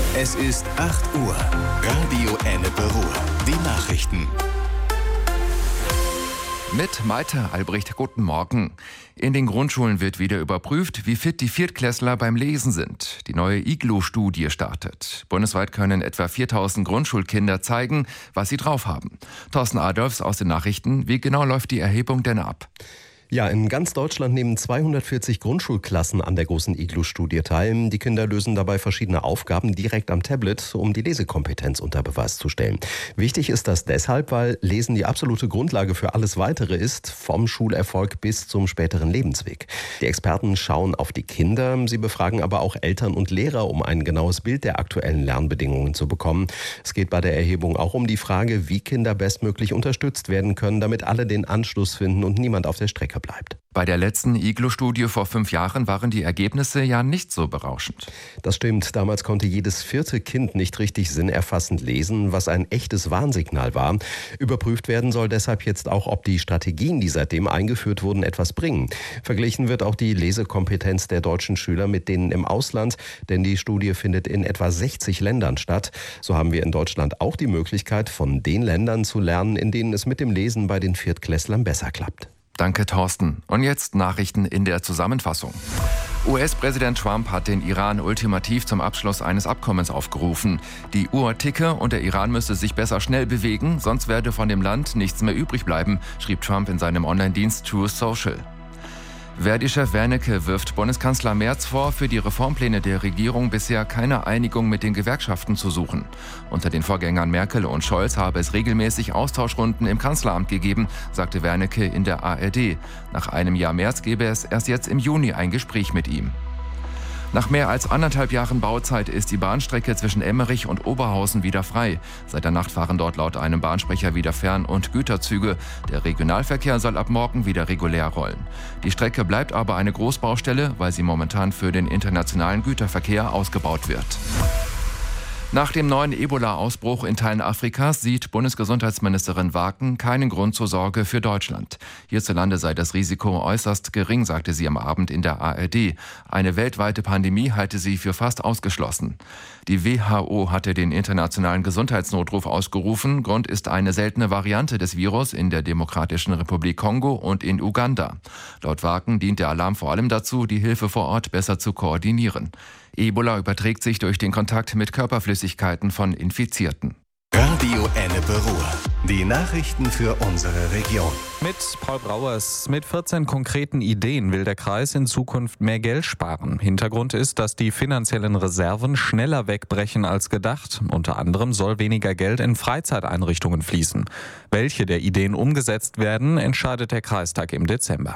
Es ist 8 Uhr. Radio Ennepe Ruhr. Die Nachrichten. Mit Malte Albrecht, guten Morgen. In den Grundschulen wird wieder überprüft, wie fit die Viertklässler beim Lesen sind. Die neue IGLO-Studie startet. Bundesweit können etwa 4000 Grundschulkinder zeigen, was sie drauf haben. Thorsten Adolfs aus den Nachrichten. Wie genau läuft die Erhebung denn ab? Ja, in ganz Deutschland nehmen 240 Grundschulklassen an der großen IGLO-Studie teil. Die Kinder lösen dabei verschiedene Aufgaben direkt am Tablet, um die Lesekompetenz unter Beweis zu stellen. Wichtig ist das deshalb, weil Lesen die absolute Grundlage für alles Weitere ist, vom Schulerfolg bis zum späteren Lebensweg. Die Experten schauen auf die Kinder, sie befragen aber auch Eltern und Lehrer, um ein genaues Bild der aktuellen Lernbedingungen zu bekommen. Es geht bei der Erhebung auch um die Frage, wie Kinder bestmöglich unterstützt werden können, damit alle den Anschluss finden und niemand auf der Strecke bleibt. Bei der letzten IGLO-Studie vor 5 Jahren waren die Ergebnisse ja nicht so berauschend. Das stimmt. Damals konnte jedes 4. Kind nicht richtig sinnerfassend lesen, was ein echtes Warnsignal war. Überprüft werden soll deshalb jetzt auch, ob die Strategien, die seitdem eingeführt wurden, etwas bringen. Verglichen wird auch die Lesekompetenz der deutschen Schüler mit denen im Ausland, denn die Studie findet in etwa 60 Ländern statt. So haben wir in Deutschland auch die Möglichkeit, von den Ländern zu lernen, in denen es mit dem Lesen bei den Viertklässlern besser klappt. Danke, Thorsten. Und jetzt Nachrichten in der Zusammenfassung. US-Präsident Trump hat den Iran ultimativ zum Abschluss eines Abkommens aufgerufen. Die Uhr ticke und der Iran müsse sich besser schnell bewegen, sonst werde von dem Land nichts mehr übrig bleiben, schrieb Trump in seinem Online-Dienst Truth Social. Verdi-Chef Wernicke wirft Bundeskanzler Merz vor, für die Reformpläne der Regierung bisher keine Einigung mit den Gewerkschaften zu suchen. Unter den Vorgängern Merkel und Scholz habe es regelmäßig Austauschrunden im Kanzleramt gegeben, sagte Wernicke in der ARD. Nach einem Jahr Merz gebe es erst jetzt im Juni ein Gespräch mit ihm. Nach mehr als 1,5 Jahren Bauzeit ist die Bahnstrecke zwischen Emmerich und Oberhausen wieder frei. Seit der Nacht fahren dort laut einem Bahnsprecher wieder Fern- und Güterzüge. Der Regionalverkehr soll ab morgen wieder regulär rollen. Die Strecke bleibt aber eine Großbaustelle, weil sie momentan für den internationalen Güterverkehr ausgebaut wird. Nach dem neuen Ebola-Ausbruch in Teilen Afrikas sieht Bundesgesundheitsministerin Waken keinen Grund zur Sorge für Deutschland. Hierzulande sei das Risiko äußerst gering, sagte sie am Abend in der ARD. Eine weltweite Pandemie halte sie für fast ausgeschlossen. Die WHO hatte den internationalen Gesundheitsnotruf ausgerufen. Grund ist eine seltene Variante des Virus in der Demokratischen Republik Kongo und in Uganda. Laut Waken dient der Alarm vor allem dazu, die Hilfe vor Ort besser zu koordinieren. Ebola überträgt sich durch den Kontakt mit Körperflüssigkeiten von Infizierten. Radio Ennepe Ruhr. Die Nachrichten für unsere Region. Mit Paul Brauers. Mit 14 konkreten Ideen will der Kreis in Zukunft mehr Geld sparen. Hintergrund ist, dass die finanziellen Reserven schneller wegbrechen als gedacht. Unter anderem soll weniger Geld in Freizeiteinrichtungen fließen. Welche der Ideen umgesetzt werden, entscheidet der Kreistag im Dezember.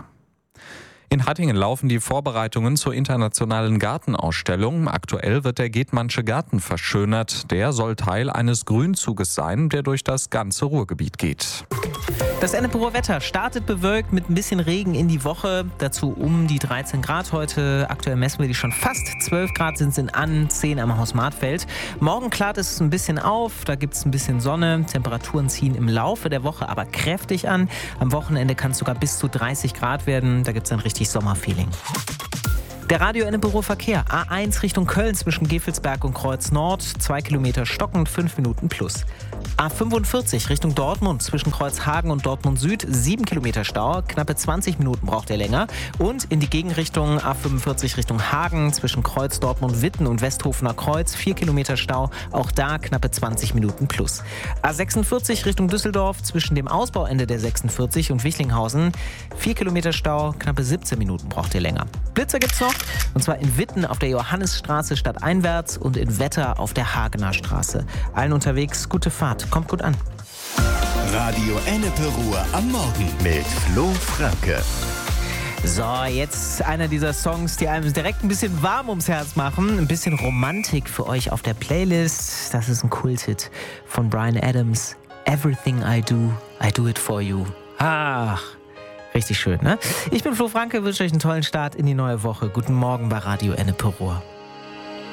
In Hattingen laufen die Vorbereitungen zur internationalen Gartenausstellung. Aktuell wird der Gedmannsche Garten verschönert. Der soll Teil eines Grünzuges sein, der durch das ganze Ruhrgebiet geht. Das Ennepe-Ruhr Wetter startet bewölkt mit ein bisschen Regen in die Woche. Dazu um die 13 Grad heute. Aktuell messen wir die schon fast. 12 Grad sind es in Annen, 10 am Haus Martfeld. Morgen klart es ein bisschen auf. Da gibt es ein bisschen Sonne. Temperaturen ziehen im Laufe der Woche aber kräftig an. Am Wochenende kann es sogar bis zu 30 Grad werden. Da gibt es ein richtig Sommerfeeling. Der Radio Ennepe Ruhr Verkehr. A1 Richtung Köln zwischen Gevelsberg und Kreuz Nord. 2 Kilometer stockend, 5 Minuten plus. A45 Richtung Dortmund zwischen Kreuzhagen und Dortmund Süd. 7 Kilometer Stau. Knappe 20 Minuten braucht er länger. Und in die Gegenrichtung A45 Richtung Hagen zwischen Kreuz Dortmund Witten und Westhofener Kreuz. 4 Kilometer Stau. Auch da knappe 20 Minuten plus. A46 Richtung Düsseldorf zwischen dem Ausbauende der 46 und Wichlinghausen. 4 Kilometer Stau. Knappe 17 Minuten braucht er länger. Blitzer gibt's noch. Und zwar in Witten auf der Johannisstraße stadteinwärts und in Wetter auf der Hagener Straße. Allen unterwegs gute Fahrt. Kommt gut an. Radio Ennepe Ruhr am Morgen mit Flo Franke. So, jetzt einer dieser Songs, die einem direkt ein bisschen warm ums Herz machen. Ein bisschen Romantik für euch auf der Playlist. Das ist ein Kulthit von Bryan Adams. Everything I do it for you. Ach, richtig schön, ne? Ich bin Flo Franke, wünsche euch einen tollen Start in die neue Woche. Guten Morgen bei Radio Ennepe Ruhr.